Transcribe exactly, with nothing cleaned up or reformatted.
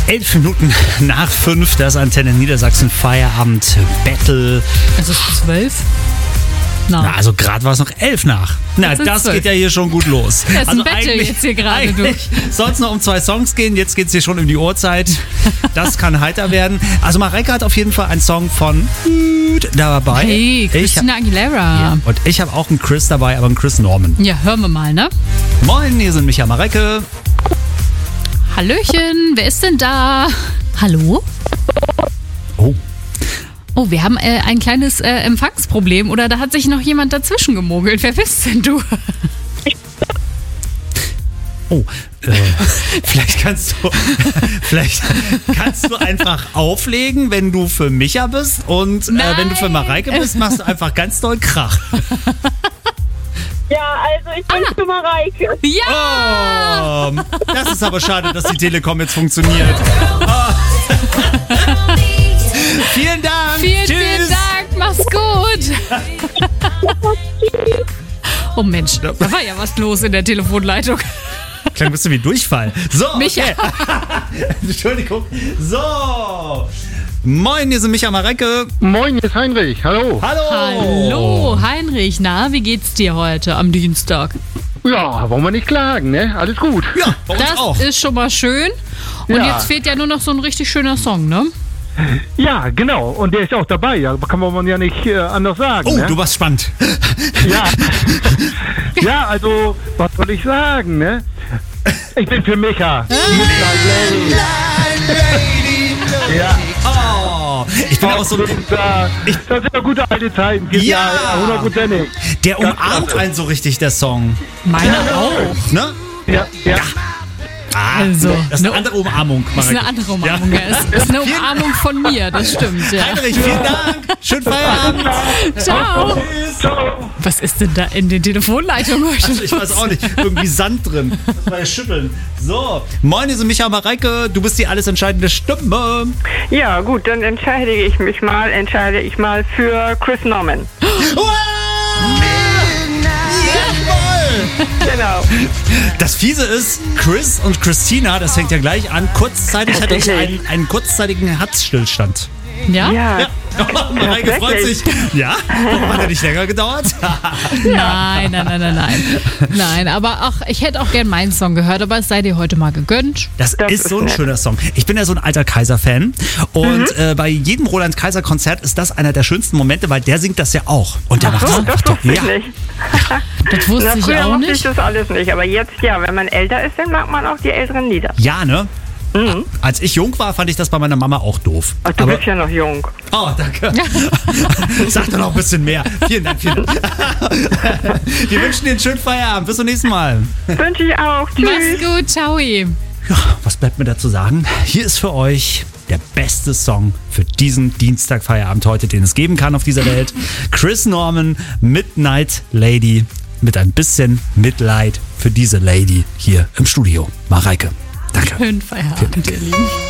Elf Minuten nach fünf, das ist Antenne Niedersachsen Feierabend Battle. Es ist zwölf? Na, Na also gerade war es noch elf nach. Na, das zwölf. geht ja hier schon gut los. Das ist also ein Battle jetzt hier gerade durch. Soll es noch um zwei Songs gehen, jetzt geht es hier schon um die Uhrzeit. Das kann heiter werden. Also Mareike hat auf jeden Fall einen Song von dabei. Hey, Christina ich, Aguilera. Ja, und ich habe auch einen Chris dabei, aber einen Chris Norman. Ja, hören wir mal, ne? Moin, hier sind Micha, Mareike. Hallöchen, wer ist denn da? Hallo? Oh. Oh, wir haben äh, ein kleines äh, Empfangsproblem oder da hat sich noch jemand dazwischen gemogelt. Wer bist denn du? Oh, äh, vielleicht kannst du vielleicht kannst du einfach auflegen, wenn du für Micha bist und äh, wenn du für Mareike bist, machst du einfach ganz doll Krach. Ja, also ich bin Ah. für Mareike. Ja! Oh, das ist aber schade, dass die Telekom jetzt funktioniert. Oh. Vielen Dank. Vielen, Tschüss. vielen Dank. Mach's gut. Oh Mensch, da war ja was los in der Telefonleitung. Klang ein bisschen wie Durchfall. So, Micha. okay. Entschuldigung. So. Moin, hier sind Micha, Mareike. Moin, hier ist Heinrich. Hallo. Hallo. Hallo, Heinrich. Na, wie geht's dir heute am Dienstag? Ja, wollen wir nicht klagen, ne? Alles gut. Ja, bei uns Das auch. ist schon mal schön. Und Ja. jetzt fehlt ja nur noch so ein richtig schöner Song, ne? Ja, genau. Und der ist auch dabei. Ja, kann man ja nicht äh, anders sagen. Oh, ne? du warst spannend. Ja. Ja, also, was soll ich sagen, ne? Ich bin für Micha. Ja. Oh, ich bin auch so. Und, äh, das sind ja gute alte Zeiten. Ja. hundertprozentig. Der umarmt einen so richtig, der Song. Meiner auch. Ne? Ja, ja. Ah, Also, das ist eine ne- andere Umarmung. Das ist eine Mareike. andere Umarmung. Ja. Es ist eine Umarmung von mir, das stimmt. Ja. Heinrich, vielen Dank. Schönen Feierabend. Ciao. Ciao. Was ist denn da in den Telefonleitungen heute? Also ich weiß auch nicht. Irgendwie Sand drin. Das war ja schütteln. So. Moin, hier sind Micha, Mareike. Du bist die alles entscheidende Stimme. Ja, gut, dann entscheide ich mich mal, entscheide ich mal für Chris Norman. Wow! Jawohl! Genau. Das Fiese ist, Chris und Christina, das fängt ja gleich an. Kurzzeitig hatte ich einen, einen kurzzeitigen Herzstillstand. Ja? Ja, Ja, oh, Mareike freut sich. Ja? Warum hat er nicht länger gedauert? Nein, nein, nein, nein, nein. Nein, aber ach, ich hätte auch gern meinen Song gehört, aber es sei dir heute mal gegönnt. Das, Das ist ist so ein nett. schöner Song. Ich bin ja so ein alter Kaiser-Fan. Und äh, bei jedem Roland-Kaiser-Konzert ist das einer der schönsten Momente, weil der singt das ja auch. Und der macht so, das das einfach toll. wusste ich Ja. nicht. Das wusste Na, ich früher auch wusste ich nicht. das alles nicht, aber jetzt ja, wenn man älter ist, dann mag man auch die älteren Lieder. Ja, ne? Als ich jung war, fand ich das bei meiner Mama auch doof. Ach, du Aber, bist ja noch jung. oh, danke. Sag doch noch ein bisschen mehr. Vielen Dank, vielen Dank. Wir wünschen dir einen schönen Feierabend. Bis zum nächsten Mal. Wünsche ich auch. Tschüss. Mach's gut, ciao. Ja, was bleibt mir dazu sagen? Hier ist für euch der beste Song für diesen Dienstagfeierabend heute, den es geben kann auf dieser Welt. Chris Norman, Midnight Lady, mit ein bisschen Mitleid für diese Lady hier im Studio. Mareike, danke. Schönen Feierabend, ihr Lieben.